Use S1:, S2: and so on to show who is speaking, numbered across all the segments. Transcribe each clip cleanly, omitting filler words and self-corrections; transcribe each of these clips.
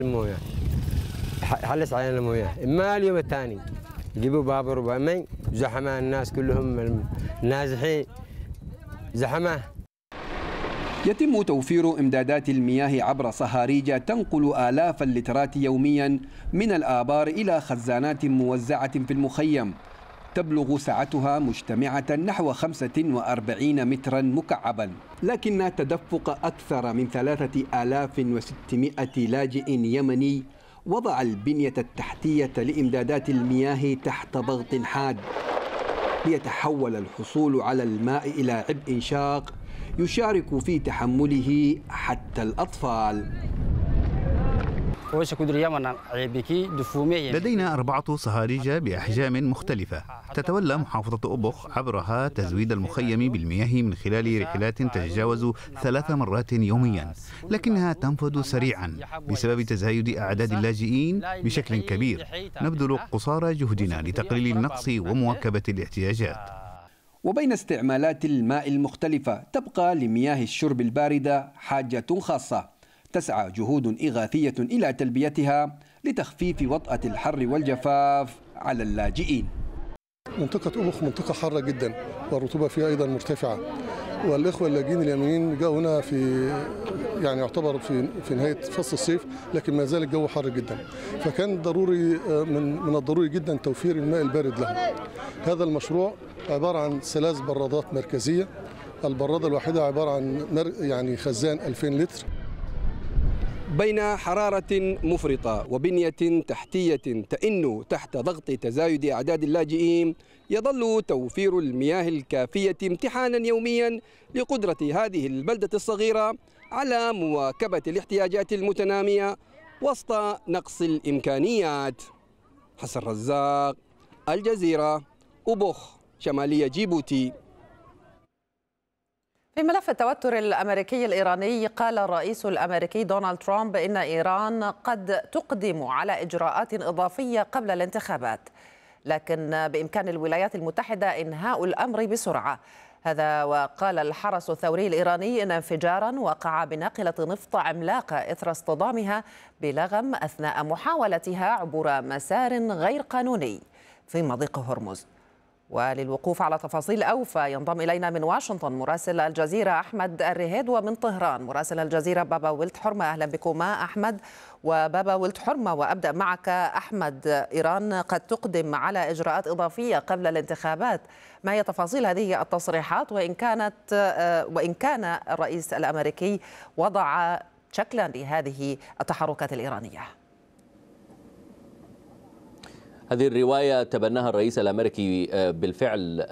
S1: المويه حلس علينا المويه، اما اليوم الثاني يجيبوا بابور وبامين زحمه، الناس كلهم نازحين زحمه.
S2: يتم توفير إمدادات المياه عبر صهاريج تنقل آلاف اللترات يوميا من الآبار إلى خزانات موزعة في المخيم، تبلغ سعتها مجتمعة نحو 45 مترا مكعبا، لكن تدفق أكثر من 3600 لاجئ يمني وضع البنية التحتية لإمدادات المياه تحت ضغط حاد، ليتحول الحصول على الماء إلى عبء شاق يشارك في تحمله حتى الأطفال.
S3: لدينا 4 صهاريج بأحجام مختلفة تتولى محافظة أبوخ عبرها تزويد المخيم بالمياه من خلال رحلات تتجاوز 3 مرات يوميا، لكنها تنفذ سريعا بسبب تزايد أعداد اللاجئين بشكل كبير. نبذل قصارى جهدنا لتقليل النقص ومواكبة الاحتياجات.
S2: وبين استعمالات الماء المختلفة تبقى لمياه الشرب الباردة حاجة خاصة، تسعى جهود إغاثية إلى تلبيتها لتخفيف وطأة الحر والجفاف على اللاجئين.
S4: منطقة أبوخ منطقة حارة جدا والرطوبة فيها أيضا مرتفعة، والإخوة اللاجئين اليمنيين جاءوا هنا في يعتبر في نهاية فصل الصيف، لكن ما زال الجو حار جدا، فكان ضروري من الضروري جدا توفير الماء البارد لهم. هذا المشروع عبارة عن 3 برادات مركزية، البرادة الواحدة عبارة عن خزان 2000 لتر.
S2: بين حرارة مفرطة وبنية تحتية تئن تحت ضغط تزايد أعداد اللاجئين، يظل توفير المياه الكافية امتحانا يوميا لقدرة هذه البلدة الصغيرة على مواكبة الاحتياجات المتنامية وسط نقص الإمكانيات. حسن رزاق، الجزيرة، أبوخ، شمالية جيبوتي.
S5: في ملف التوتر الأمريكي الإيراني، قال الرئيس الأمريكي دونالد ترامب إن إيران قد تقدم على إجراءات إضافية قبل الانتخابات، لكن بإمكان الولايات المتحدة إنهاء الأمر بسرعة. هذا وقال الحرس الثوري الإيراني إن انفجارا وقع بناقلة نفط عملاقة إثر اصطدامها بلغم أثناء محاولتها عبور مسار غير قانوني في مضيق هرمز. وللوقوف على تفاصيل أوفى ينضم إلينا من واشنطن مراسل الجزيرة أحمد الرهيد، ومن طهران مراسل الجزيرة بابا ولد حرمة. أهلا بكما أحمد وبابا ولد حرمة. وأبدأ معك أحمد، إيران قد تقدم على إجراءات إضافية قبل الانتخابات، ما هي تفاصيل هذه التصريحات وإن كان الرئيس الأمريكي وضع شكلا لهذه التحركات الإيرانية؟
S6: هذه الرواية تبناها الرئيس الأمريكي بالفعل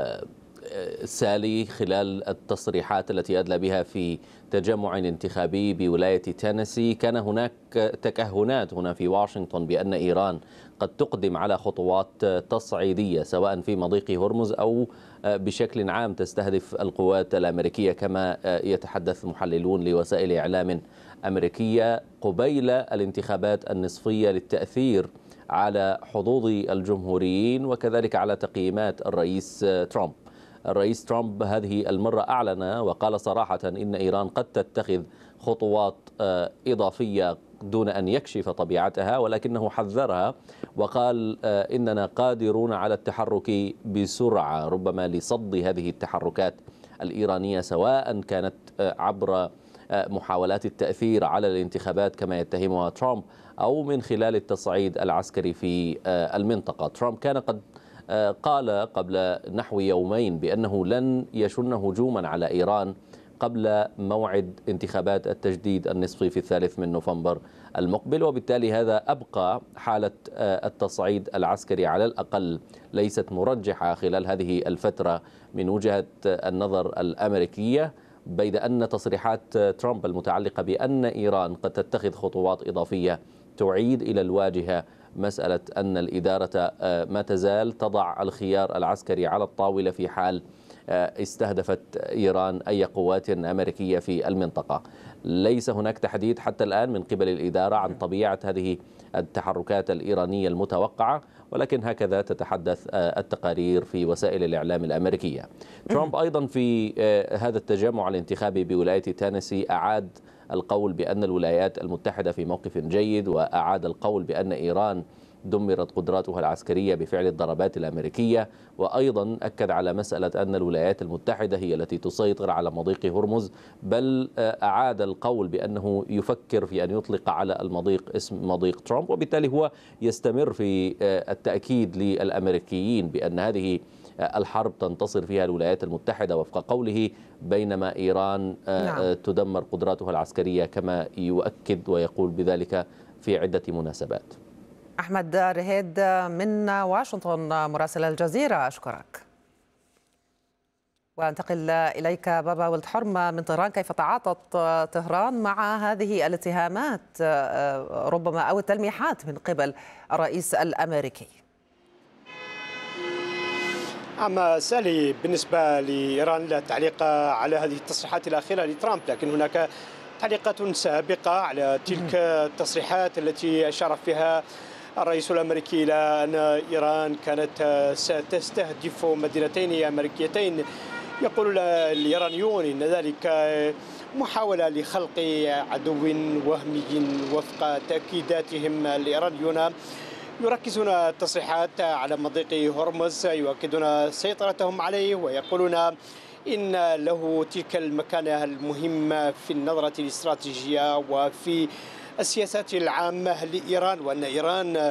S6: سالي خلال التصريحات التي أدلى بها في تجمع انتخابي بولاية تينيسي. كان هناك تكهنات هنا في واشنطن بأن إيران قد تقدم على خطوات تصعيدية سواء في مضيق هرمز أو بشكل عام تستهدف القوات الأمريكية، كما يتحدث محللون لوسائل إعلام أمريكية قبيل الانتخابات النصفية للتأثير على حظوظ الجمهوريين وكذلك على تقييمات الرئيس ترامب. الرئيس ترامب هذه المرة أعلن وقال صراحة إن إيران قد تتخذ خطوات إضافية دون أن يكشف طبيعتها، ولكنه حذرها وقال إننا قادرون على التحرك بسرعة ربما لصد هذه التحركات الإيرانية، سواء كانت عبر محاولات التأثير على الانتخابات كما يتهمها ترامب أو من خلال التصعيد العسكري في المنطقة. ترامب كان قد قال قبل نحو يومين بأنه لن يشن هجوما على إيران قبل موعد انتخابات التجديد النصفي في 3 نوفمبر المقبل، وبالتالي هذا أبقى حالة التصعيد العسكري على الأقل ليست مرجحة خلال هذه الفترة من وجهة النظر الأمريكية، بيد أن تصريحات ترامب المتعلقة بأن إيران قد تتخذ خطوات إضافية تعيد إلى الواجهة مسألة أن الإدارة ما تزال تضع الخيار العسكري على الطاولة في حال استهدفت إيران أي قوات أمريكية في المنطقة. ليس هناك تحديد حتى الآن من قبل الإدارة عن طبيعة هذه التحركات الإيرانية المتوقعة، ولكن هكذا تتحدث التقارير في وسائل الإعلام الأمريكية. ترامب أيضا في هذا التجمع الانتخابي بولاية تينيسي أعاد القول بأن الولايات المتحدة في موقف جيد، وأعاد القول بأن إيران دمرت قدراتها العسكرية بفعل الضربات الأمريكية، وأيضا أكد على مسألة أن الولايات المتحدة هي التي تسيطر على مضيق هرمز، بل أعاد القول بأنه يفكر في أن يطلق على المضيق اسم مضيق ترامب، وبالتالي هو يستمر في التأكيد للأمريكيين بأن هذه الحرب تنتصر فيها الولايات المتحدة وفق قوله، بينما إيران تدمر قدراتها العسكرية كما يؤكد ويقول بذلك في عدة مناسبات.
S5: أحمد رهيد من واشنطن مراسل الجزيرة، أشكرك. وانتقل إليك بابا ولد حرم من طهران. كيف تعاطت طهران مع هذه الاتهامات ربما أو التلميحات من قبل الرئيس الأمريكي؟
S7: أما سالي، بالنسبة لإيران لا تعليق على هذه التصريحات الأخيرة لترامب، لكن هناك تعليقات سابقة على تلك التصريحات التي أشار فيها الرئيس الأمريكي إلى أن إيران كانت ستستهدف مدينتين أمريكيتين. يقول الإيرانيون إن ذلك محاولة لخلق عدو وهمي وفق تأكيداتهم. الإيرانيون يركزون التصريحات على مضيق هرمز، يؤكدون سيطرتهم عليه ويقولون إن له تلك المكانة المهمة في النظرة الاستراتيجية وفي السياسات العامة لإيران، وأن إيران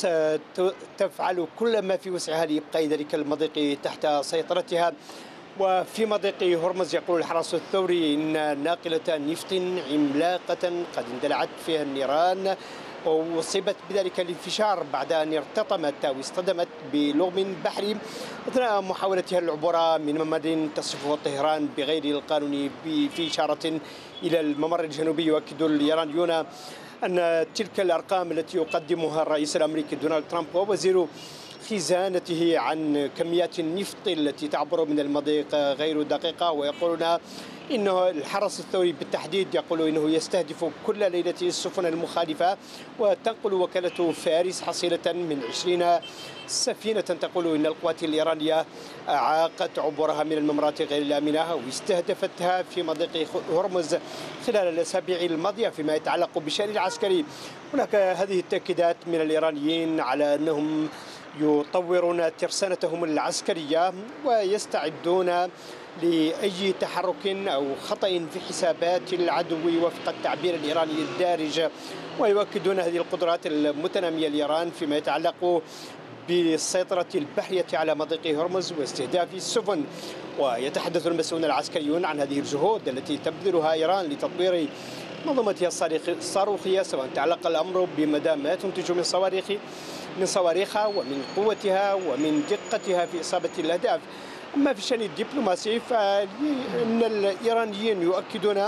S7: ستفعل كل ما في وسعها لإبقاء ذلك المضيق تحت سيطرتها. وفي مضيق هرمز يقول الحرس الثوري إن ناقلة نفط عملاقة قد اندلعت فيها النيران وأصيبت بذلك الانفجار بعد أن ارتطمت أو اصطدمت بلغم بحري أثناء محاولتها العبور من ممر تصفه طهران بغير القانون، في إشارة إلى الممر الجنوبي. يؤكد الإيرانيون أن تلك الأرقام التي يقدمها الرئيس الأمريكي دونالد ترامب ووزير خزانته عن كميات النفط التي تعبر من المضيق غير دقيقة، ويقولون إنه الحرس الثوري بالتحديد يقول إنه يستهدف كل ليلة السفن المخالفة. وتنقل وكالة فارس حصيلة من 20 سفينة تقول إن القوات الإيرانية أعاقت عبورها من الممرات غير الآمنة واستهدفتها في مضيق هرمز خلال الأسابيع الماضية. فيما يتعلق بالشأن العسكري، هناك هذه التأكيدات من الإيرانيين على أنهم يطورون ترسانتهم العسكرية ويستعدون لأي تحرك أو خطأ في حسابات العدو وفق التعبير الإيراني الدارج. ويؤكدون هذه القدرات المتنامية لإيران فيما يتعلق بالسيطرة البحرية على مضيق هرمز واستهداف السفن. ويتحدث المسؤولون العسكريون عن هذه الجهود التي تبذلها إيران لتطوير منظومتها الصاروخية، سواء تعلق الأمر بمدى ما تنتج من صواريخها ومن قوتها ومن دقتها في إصابة الأهداف. أما في الشأن الدبلوماسي فإن الإيرانيين يؤكدون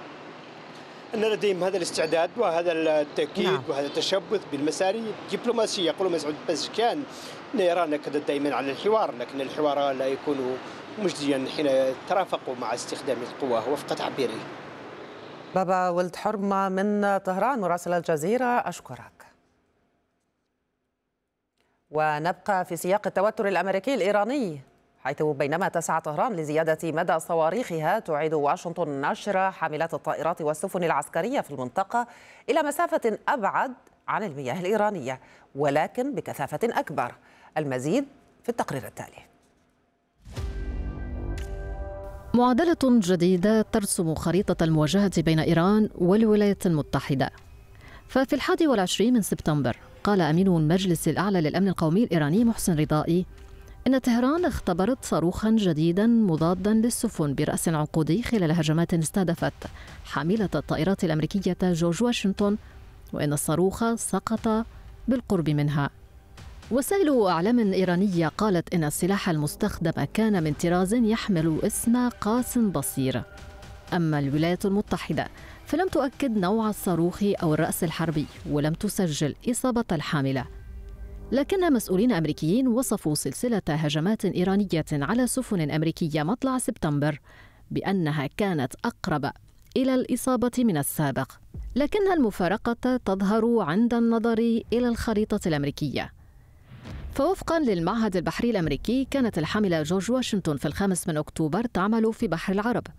S7: أن لديهم هذا الاستعداد وهذا التأكيد وهذا التشبث بالمسار الدبلوماسي. يقول مسعود بزكان أن إيران أكدت دائما على الحوار، لكن الحوار لا يكون مجديا حين يترافق مع استخدام القوة وفق تعبيره.
S5: بابا ولد حرمة من طهران مراسل الجزيرة، أشكرك. ونبقى في سياق التوتر الأمريكي الإيراني، حيث بينما تسعى طهران لزيادة مدى صواريخها تعيد واشنطن نشر حاملات الطائرات والسفن العسكرية في المنطقة إلى مسافة أبعد عن المياه الإيرانية، ولكن بكثافة أكبر. المزيد في التقرير التالي.
S8: معادلة جديدة ترسم خريطة المواجهة بين إيران والولايات المتحدة. ففي 21 من سبتمبر قال أمين المجلس الأعلى للأمن القومي الإيراني محسن رضائي إن طهران اختبرت صاروخا جديدا مضادا للسفن برأس عنقودي خلال هجمات استهدفت حاملة الطائرات الأمريكية جورج واشنطن، وإن الصاروخ سقط بالقرب منها. وسائل أعلام إيرانية قالت إن السلاح المستخدم كان من طراز يحمل اسم قاس بصير. أما الولايات المتحدة فلم تؤكد نوع الصاروخ أو الرأس الحربي ولم تسجل إصابة الحاملة، لكن مسؤولين أمريكيين وصفوا سلسلة هجمات إيرانية على سفن أمريكية مطلع سبتمبر بأنها كانت أقرب إلى الإصابة من السابق، لكن المفارقة تظهر عند النظر إلى الخريطة الأمريكية. فوفقاً للمعهد البحري الأمريكي كانت الحاملة جورج واشنطن في 5 من أكتوبر تعمل في بحر العرب،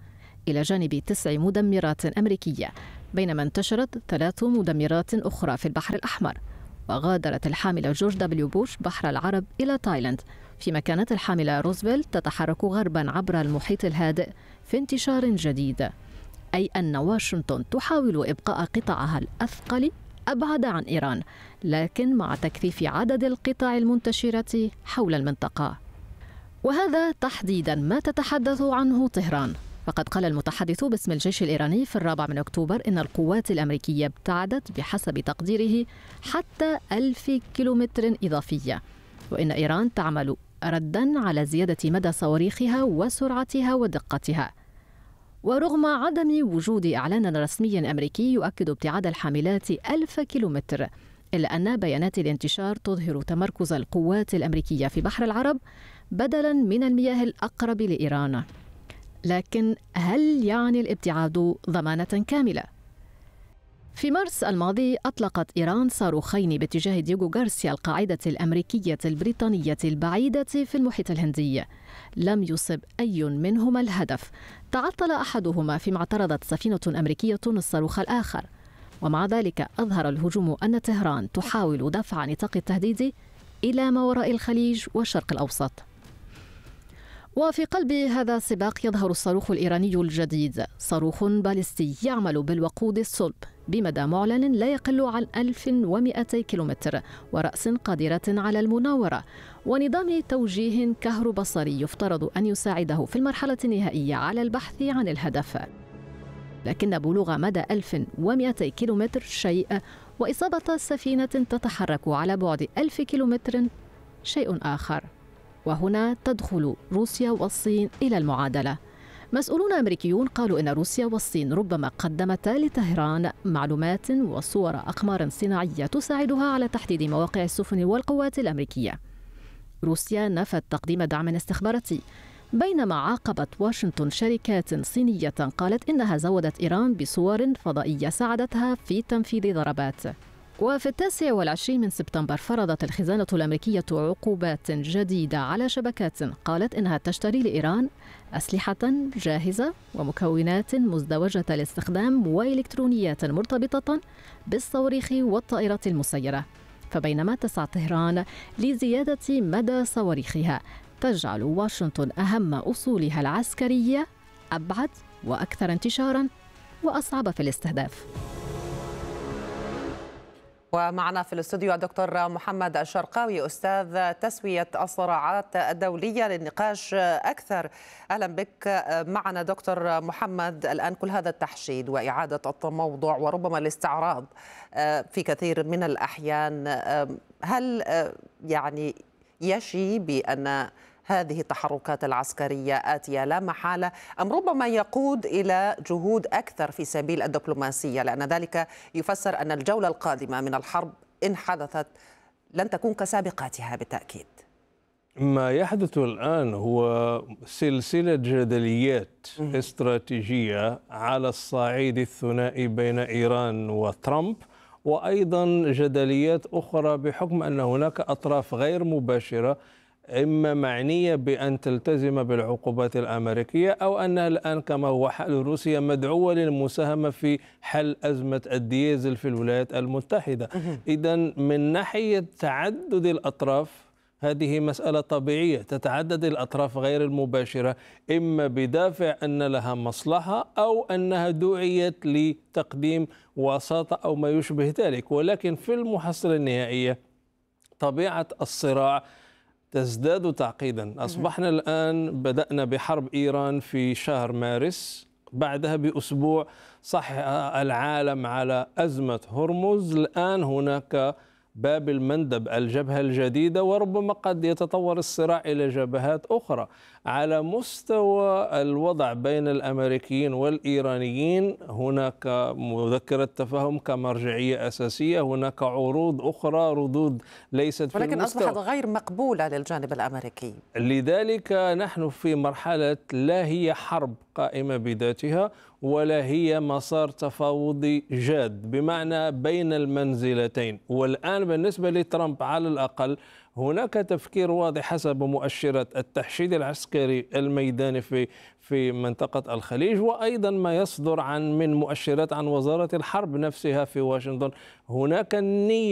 S8: إلى جانب 9 مدمرات أمريكية، بينما انتشرت 3 مدمرات أخرى في البحر الأحمر. وغادرت الحاملة جورج دبليو بوش بحر العرب إلى تايلاند، فيما كانت الحاملة روزفلت تتحرك غربا عبر المحيط الهادئ في انتشار جديد، أي أن واشنطن تحاول إبقاء قطاعها الأثقل أبعد عن إيران، لكن مع تكثيف عدد القطع المنتشرة حول المنطقة. وهذا تحديدا ما تتحدث عنه طهران. فقد قال المتحدث باسم الجيش الإيراني في 4 أكتوبر إن القوات الأمريكية ابتعدت بحسب تقديره حتى 1000 كيلومتر إضافية، وإن إيران تعمل ردا على زيادة مدى صواريخها وسرعتها ودقتها. ورغم عدم وجود إعلان رسمي أمريكي يؤكد ابتعاد الحاملات 1000 كيلومتر، إلا أن بيانات الانتشار تظهر تمركز القوات الأمريكية في بحر العرب بدلا من المياه الأقرب لإيران. لكن هل يعني الابتعاد ضمانة كاملة؟ في مارس الماضي أطلقت إيران صاروخين باتجاه دييغو غارسيا، القاعدة الأمريكية البريطانية البعيدة في المحيط الهندي. لم يصب أي منهما الهدف، تعطل أحدهما فيما اعترضت سفينة أمريكية الصاروخ الآخر. ومع ذلك أظهر الهجوم أن طهران تحاول دفع نطاق التهديد إلى ما وراء الخليج والشرق الأوسط. وفي قلب هذا السباق يظهر الصاروخ الإيراني الجديد، صاروخ باليستي يعمل بالوقود الصلب بمدى معلن لا يقل عن 1200 كيلومتر، ورأس قادرة على المناورة، ونظام توجيه كهروبصري يفترض أن يساعده في المرحلة النهائية على البحث عن الهدف. لكن بلوغ مدى 1200 كيلومتر شيء، وإصابة سفينة تتحرك على بعد 1000 كيلومتر شيء آخر. وهنا تدخل روسيا والصين إلى المعادلة. مسؤولون أمريكيون قالوا إن روسيا والصين ربما قدمتا لطهران معلومات وصور أقمار صناعية تساعدها على تحديد مواقع السفن والقوات الأمريكية. روسيا نفت تقديم دعم استخباراتي، بينما عاقبت واشنطن شركات صينية قالت إنها زودت إيران بصور فضائية ساعدتها في تنفيذ ضربات. وفي 29 من سبتمبر فرضت الخزانة الأمريكية عقوبات جديدة على شبكات قالت إنها تشتري لإيران أسلحة جاهزة ومكونات مزدوجة الاستخدام وإلكترونيات مرتبطة بالصواريخ والطائرات المسيرة. فبينما تسعى طهران لزيادة مدى صواريخها، تجعل واشنطن أهم أصولها العسكرية أبعد وأكثر انتشاراً وأصعب في الاستهداف.
S5: ومعنا في الاستوديو الدكتور محمد الشرقاوي، أستاذ تسوية الصراعات الدولية، للنقاش أكثر. أهلا بك معنا دكتور محمد. الآن كل هذا التحشيد وإعادة التموضع وربما الاستعراض في كثير من الأحيان، هل يعني يشي بأن هذه التحركات العسكرية آتية لا محالة، أم ربما يقود إلى جهود أكثر في سبيل الدبلوماسية، لأن ذلك يفسر أن الجولة القادمة من الحرب إن حدثت لن تكون كسابقاتها بالتأكيد؟
S9: ما يحدث الآن هو سلسلة جدليات استراتيجية على الصعيد الثنائي بين إيران وترامب، وأيضا جدليات أخرى بحكم أن هناك أطراف غير مباشرة إما معنية بأن تلتزم بالعقوبات الأمريكية، أو أنها الآن كما هو حال روسيا مدعوة للمساهمة في حل أزمة الديزل في الولايات المتحدة. إذن من ناحية تعدد الأطراف هذه مسألة طبيعية، تتعدد الأطراف غير المباشرة إما بدافع أن لها مصلحة أو أنها دعيت لتقديم وساطة أو ما يشبه ذلك. ولكن في المحصلة النهائية طبيعة الصراع تزداد تعقيدا. أصبحنا الآن بدأنا بحرب إيران في شهر مارس، بعدها بأسبوع صح العالم على أزمة هرمز، الآن هناك باب المندب الجبهة الجديدة، وربما قد يتطور الصراع إلى جبهات أخرى. على مستوى الوضع بين الأمريكيين والإيرانيين هناك مذكرة تفاهم كمرجعية أساسية، هناك عروض أخرى ردود ليست في
S5: ولكن
S9: المستوى،
S5: أصبحت غير مقبولة للجانب الأمريكي.
S9: لذلك نحن في مرحلة لا هي حرب قائمة بذاتها، ولا هي مسار تفاوضي جاد بمعنى بين المنزلتين. والآن بالنسبة لترامب على الأقل هناك تفكير واضح حسب مؤشرات التحشيد العسكري الميداني في منطقة الخليج، وأيضا ما يصدر من مؤشرات عن وزارة الحرب نفسها في واشنطن. هناك النية